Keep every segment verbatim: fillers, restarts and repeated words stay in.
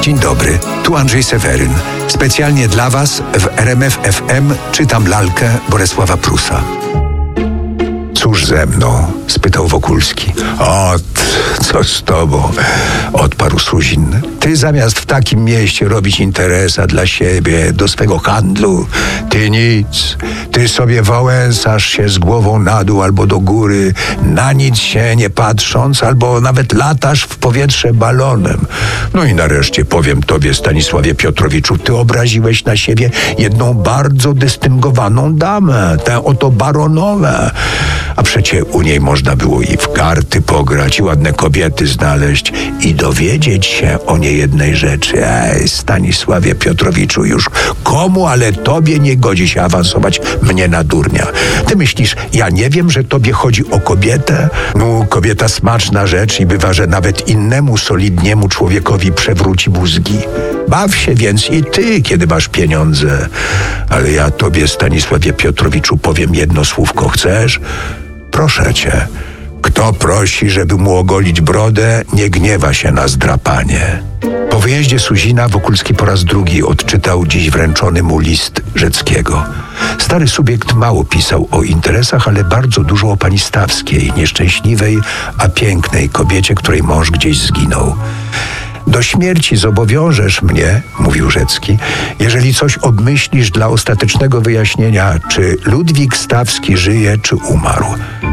Dzień dobry, tu Andrzej Seweryn. Specjalnie dla Was w R M F F M czytam lalkę Bolesława Prusa. Cóż ze mną? Spytał Wokulski. Ot, co z tobą? Odparł Suzin. Ty zamiast w takim mieście robić interesa dla siebie, do swego handlu, ty nic. Ty sobie wałęsasz się z głową na dół albo do góry, na nic się nie patrząc, albo nawet latasz w powietrze balonem. No i nareszcie powiem tobie, Stanisławie Piotrowiczu, ty obraziłeś na siebie jedną bardzo dystyngowaną damę, tę oto baronowę. A przecie u niej można było i w karty pograć, i ładne kobiety znaleźć, i dowiedzieć się o niejednej rzeczy. Ej, Stanisławie Piotrowiczu, już komu, ale tobie nie godzi się awansować mnie na durnia. Ty myślisz, ja nie wiem, że tobie chodzi o kobietę? No, kobieta smaczna rzecz i bywa, że nawet innemu solidniemu człowiekowi przewróci mózgi. Baw się więc i ty, kiedy masz pieniądze. Ale ja tobie, Stanisławie Piotrowiczu, powiem jedno słówko. Chcesz? Proszę cię. Kto prosi, żeby mu ogolić brodę, nie gniewa się na zdrapanie. Po wyjeździe Suzina Wokulski po raz drugi odczytał dziś wręczony mu list Rzeckiego. Stary subiekt mało pisał o interesach, ale bardzo dużo o pani Stawskiej, nieszczęśliwej, a pięknej kobiecie, której mąż gdzieś zginął. Do śmierci zobowiążesz mnie, mówił Rzecki, jeżeli coś obmyślisz dla ostatecznego wyjaśnienia, czy Ludwik Stawski żyje, czy umarł.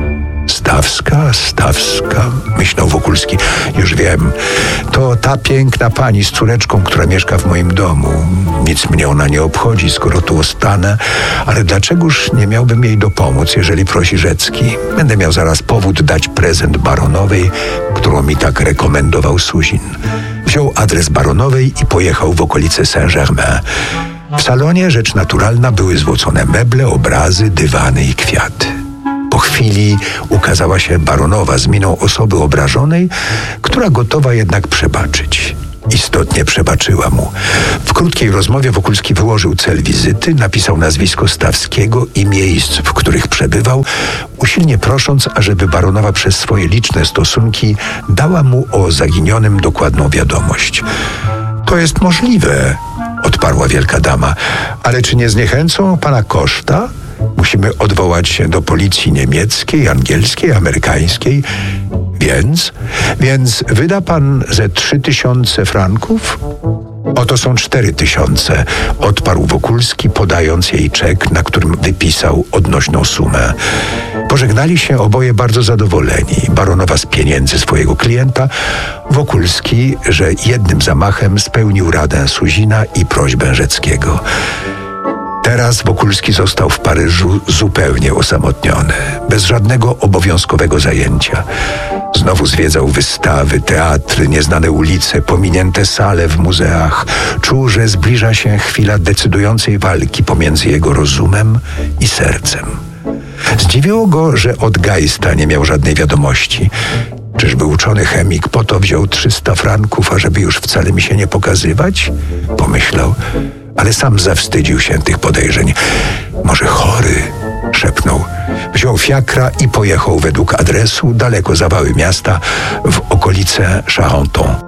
Stawska, Stawska, myślał Wokulski. Już wiem, to ta piękna pani z córeczką, która mieszka w moim domu. Nic mnie ona nie obchodzi, skoro tu ostanę, ale dlaczegoż nie miałbym jej dopomóc, jeżeli prosi Rzecki? Będę miał zaraz powód dać prezent baronowej, którą mi tak rekomendował Suzin. Wziął adres baronowej i pojechał w okolice Saint-Germain. W salonie, rzecz naturalna, były złocone meble, obrazy, dywany i kwiaty. Po chwili ukazała się baronowa z miną osoby obrażonej, która gotowa jednak przebaczyć. Istotnie przebaczyła mu. W krótkiej rozmowie Wokulski wyłożył cel wizyty, napisał nazwisko Stawskiego i miejsc, w których przebywał, usilnie prosząc, ażeby baronowa przez swoje liczne stosunki dała mu o zaginionym dokładną wiadomość. To jest możliwe, odparła wielka dama, ale czy nie zniechęcą pana koszta? Musimy odwołać się do policji niemieckiej, angielskiej, amerykańskiej. Więc? Więc wyda pan ze trzy tysiące franków? Oto są cztery tysiące, odparł Wokulski, podając jej czek, na którym wypisał odnośną sumę. Pożegnali się oboje bardzo zadowoleni. Baronowa z pieniędzy swojego klienta, Wokulski, że jednym zamachem spełnił radę Suzina i prośbę Rzeckiego. Teraz Wokulski został w Paryżu zupełnie osamotniony, bez żadnego obowiązkowego zajęcia. Znowu zwiedzał wystawy, teatry, nieznane ulice, pominięte sale w muzeach. Czuł, że zbliża się chwila decydującej walki pomiędzy jego rozumem i sercem. Zdziwiło go, że od Geista nie miał żadnej wiadomości. Czyżby uczony chemik po to wziął trzysta franków, ażeby już wcale mi się nie pokazywać? Pomyślał, ale sam zawstydził się tych podejrzeń. Może chory? Szepnął. Wziął fiakra i pojechał według adresu daleko za wały miasta w okolice Charenton.